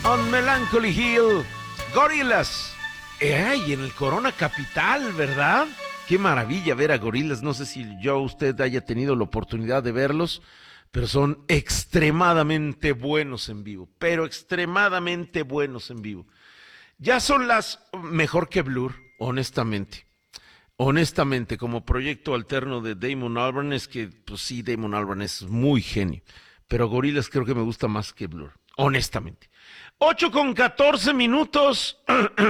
On Melancholy Hill, Gorillaz. ¡Ay! En el Corona Capital, ¿verdad? Qué maravilla ver a Gorillaz. No sé si usted haya tenido la oportunidad de verlos, pero son extremadamente buenos en vivo. Pero extremadamente buenos en vivo. Ya son mejor que Blur, honestamente. Honestamente, como proyecto alterno de Damon Albarn, es que, pues sí, Damon Albarn es muy genio. Pero Gorillaz creo que me gusta más que Blur, honestamente. 8:14.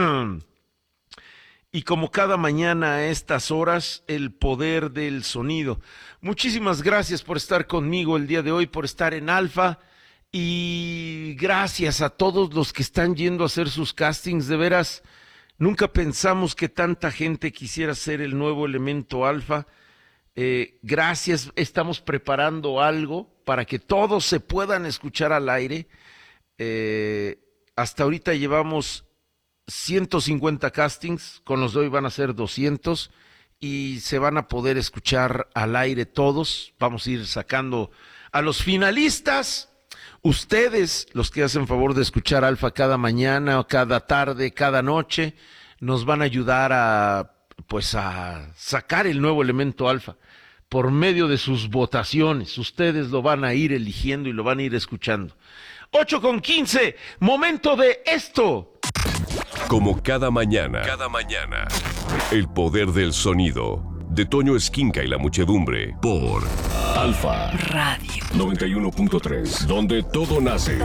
Y como cada mañana a estas horas, el poder del sonido. Muchísimas gracias por estar conmigo el día de hoy, por estar en Alfa. Y gracias a todos los que están yendo a hacer sus castings. De veras, nunca pensamos que tanta gente quisiera ser el nuevo elemento Alfa. Gracias, estamos preparando algo para que todos se puedan escuchar al aire. Hasta ahorita llevamos 150 castings, con los de hoy van a ser 200 y se van a poder escuchar al aire todos. Vamos a ir sacando a los finalistas. Ustedes, los que hacen favor de escuchar Alfa cada mañana, o cada tarde, cada noche, nos van a ayudar a sacar el nuevo elemento Alfa por medio de sus votaciones. Ustedes lo van a ir eligiendo y lo van a ir escuchando. 8:15, momento de esto. Como cada mañana, el poder del sonido, de Toño Esquinca y la muchedumbre, por Alfa Radio 91.3, donde todo nace.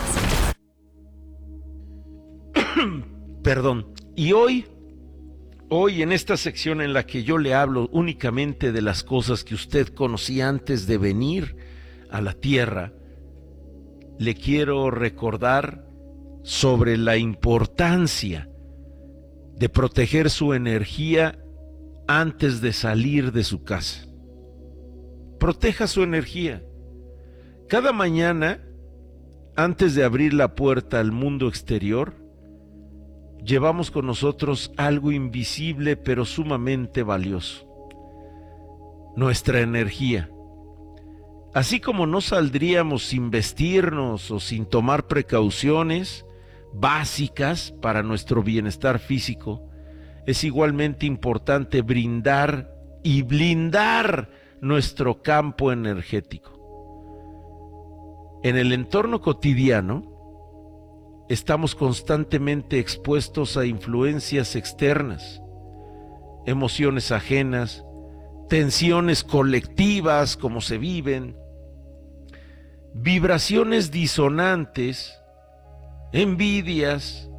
Perdón. Y hoy en esta sección en la que yo le hablo únicamente de las cosas que usted conocía antes de venir a la Tierra, le quiero recordar sobre la importancia de proteger su energía antes de salir de su casa. Proteja su energía. Cada mañana, antes de abrir la puerta al mundo exterior, llevamos con nosotros algo invisible pero sumamente valioso: nuestra energía. Así como no saldríamos sin vestirnos o sin tomar precauciones básicas para nuestro bienestar físico, es igualmente importante brindar y blindar nuestro campo energético. En el entorno cotidiano, estamos constantemente expuestos a influencias externas, emociones ajenas, tensiones colectivas como se viven, vibraciones disonantes, envidias,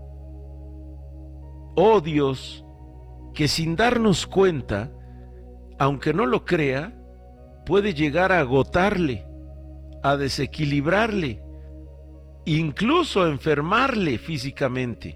odios, que sin darnos cuenta, aunque no lo crea, puede llegar a agotarle, a desequilibrarle, incluso a enfermarle físicamente.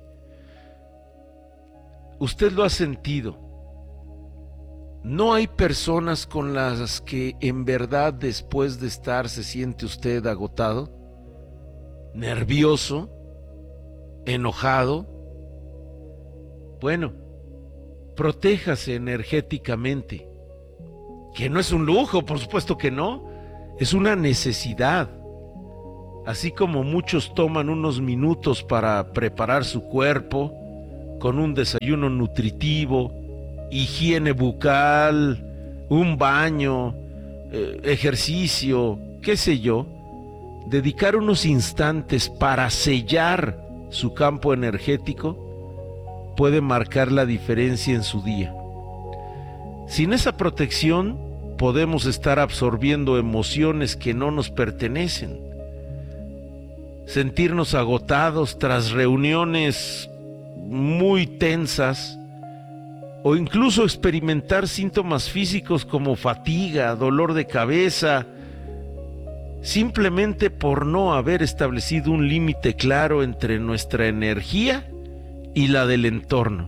Usted lo ha sentido. ¿No hay personas con las que en verdad después de estar se siente usted agotado, nervioso, enojado? Bueno, protéjase energéticamente, que no es un lujo, por supuesto que no, es una necesidad. Así como muchos toman unos minutos para preparar su cuerpo con un desayuno nutritivo, higiene bucal, un baño, ejercicio, qué sé yo, dedicar unos instantes para sellar su campo energético puede marcar la diferencia en su día. Sin esa protección podemos estar absorbiendo emociones que no nos pertenecen, sentirnos agotados tras reuniones muy tensas, o incluso experimentar síntomas físicos como fatiga, dolor de cabeza, simplemente por no haber establecido un límite claro entre nuestra energía y la del entorno.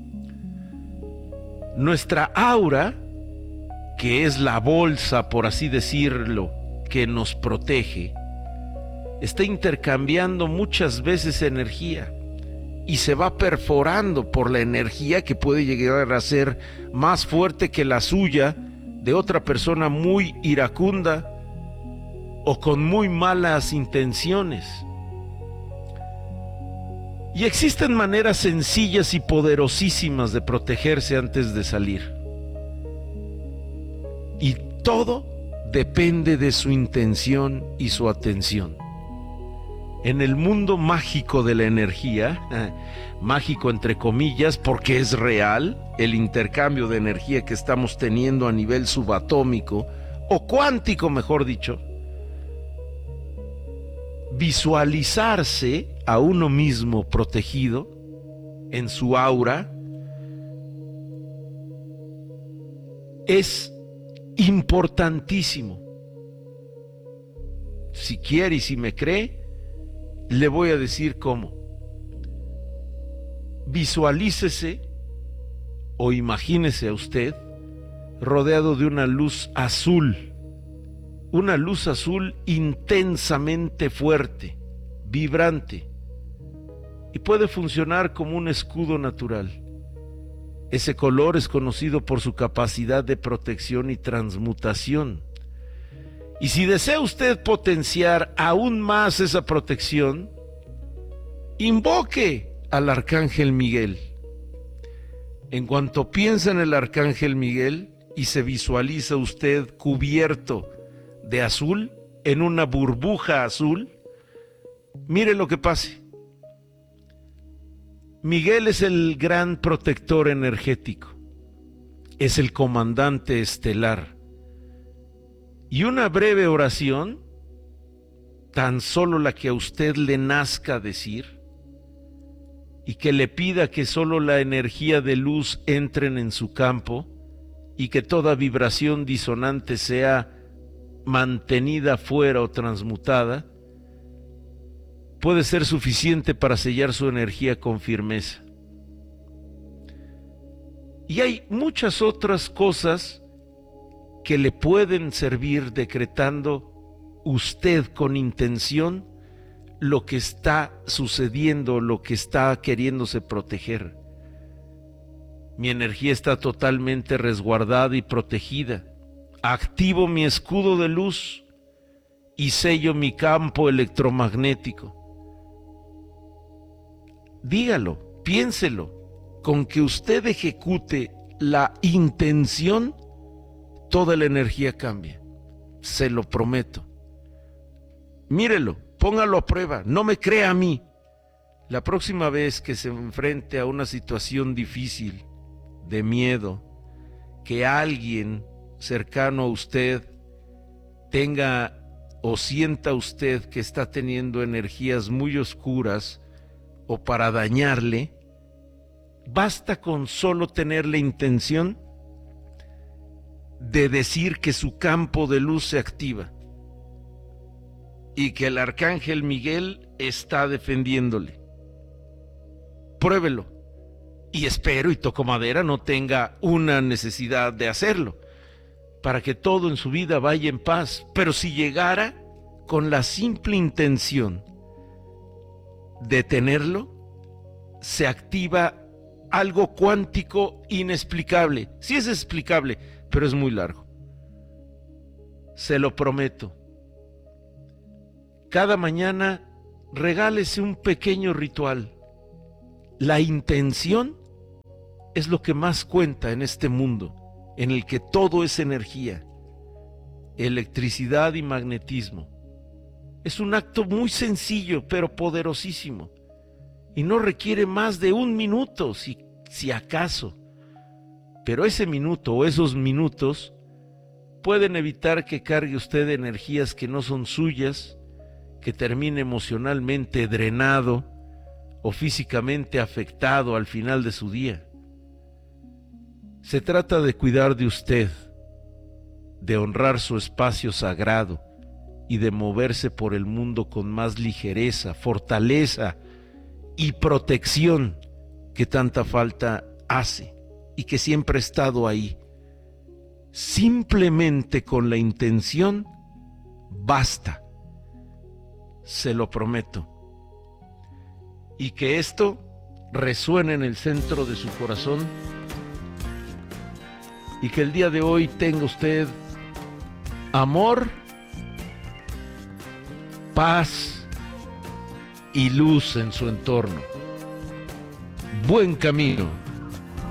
Nuestra aura, que es la bolsa, por así decirlo, que nos protege, está intercambiando muchas veces energía y se va perforando por la energía que puede llegar a ser más fuerte que la suya, de otra persona muy iracunda o con muy malas intenciones. Y existen maneras sencillas y poderosísimas de protegerse antes de salir. Y todo depende de su intención y su atención. En el mundo mágico de la energía, mágico entre comillas porque es real, el intercambio de energía que estamos teniendo a nivel subatómico, o cuántico mejor dicho, visualizarse a uno mismo protegido en su aura es importantísimo. Si quiere y si me cree, le voy a decir cómo. Visualícese o imagínese a usted rodeado de una luz azul intensamente fuerte, vibrante, y puede funcionar como un escudo natural. Ese color es conocido por su capacidad de protección y transmutación. Y si desea usted potenciar aún más esa protección, invoque al Arcángel Miguel. En cuanto piensa en el Arcángel Miguel y se visualiza usted cubierto de azul, en una burbuja azul, mire lo que pase. Miguel es el gran protector energético, es el comandante estelar. Y una breve oración, tan solo la que a usted le nazca decir, y que le pida que solo la energía de luz entren en su campo y que toda vibración disonante sea mantenida fuera o transmutada, puede ser suficiente para sellar su energía con firmeza. Y hay muchas otras cosas que le pueden servir decretando usted con intención lo que está sucediendo, lo que está queriéndose proteger. Mi energía está totalmente resguardada y protegida. Activo mi escudo de luz y sello mi campo electromagnético. Dígalo, piénselo. Con que usted ejecute la intención, toda la energía cambia. Se lo prometo. Mírelo, póngalo a prueba, no me crea a mí. La próxima vez que se enfrente a una situación difícil, de miedo, que alguien cercano a usted tenga o sienta usted que está teniendo energías muy oscuras o para dañarle, basta con solo tener la intención de decir que su campo de luz se activa y que el Arcángel Miguel está defendiéndole. Pruébelo y espero y toco madera no tenga una necesidad de hacerlo para que todo en su vida vaya en paz, pero si llegara con la simple intención de tenerlo, se activa algo cuántico inexplicable. Sí es explicable, pero es muy largo. Se lo prometo. Cada mañana regálese un pequeño ritual. La intención es lo que más cuenta en este mundo, en el que todo es energía, electricidad y magnetismo. Es un acto muy sencillo, pero poderosísimo. Y no requiere más de 1 minuto, si acaso. Pero ese minuto o esos minutos pueden evitar que cargue usted energías que no son suyas, que termine emocionalmente drenado o físicamente afectado al final de su día. Se trata de cuidar de usted, de honrar su espacio sagrado y de moverse por el mundo con más ligereza, fortaleza y protección que tanta falta hace y que siempre ha estado ahí. Simplemente con la intención basta, se lo prometo. Y que esto resuene en el centro de su corazón y que el día de hoy tenga usted amor, paz y luz en su entorno. buen camino.